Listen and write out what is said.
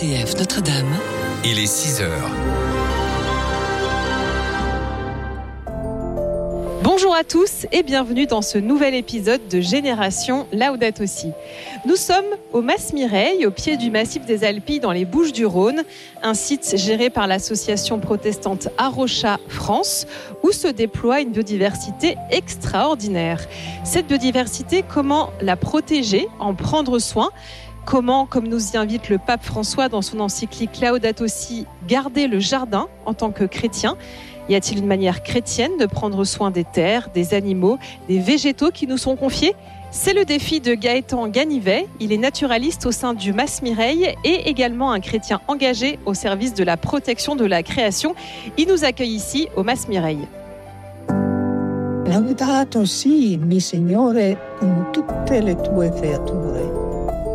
RCF Notre-Dame. Il est 6 heures. Bonjour à tous et bienvenue dans ce nouvel épisode de Génération Laudato Si. Nous sommes au Mas Mireille, au pied du massif des Alpilles dans les Bouches-du-Rhône, un site géré par l'association protestante Arocha France, où se déploie une biodiversité extraordinaire. Cette biodiversité, comment la protéger, en prendre soin ? Comment, comme nous y invite le pape François dans son encyclique Laudato Si, garder le jardin en tant que chrétien ? Y a-t-il une manière chrétienne de prendre soin des terres, des animaux, des végétaux qui nous sont confiés ? C'est le défi de Gaëtan Ganivet. Il est naturaliste au sein du Mas Mireille et également un chrétien engagé au service de la protection de la création. Il nous accueille ici au Mas Mireille. Laudato si, mi Signore, con tutte le tue creature.